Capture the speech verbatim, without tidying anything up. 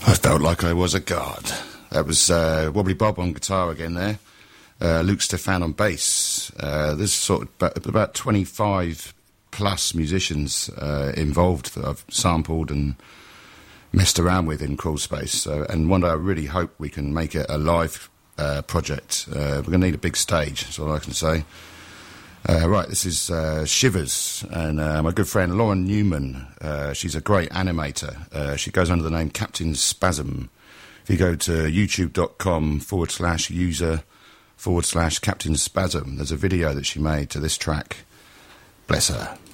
I felt like I was a god. That was uh, Wobbly Bob on guitar again there. Uh, Luke Stefan on bass. Uh, there's sort of about, about twenty-five plus musicians uh, involved that I've sampled and messed around with in Crawl Space. So, and one day I really hope we can make it a live uh, project. Uh, we're going to need a big stage, that's all I can say. Uh, right, this is uh, Shivers, and uh, my good friend Lauren Newman. Uh, she's a great animator. Uh, she goes under the name Captain Spasm. If you go to youtube.com forward slash user forward slash Captain Spasm, there's a video that she made to this track. Bless her.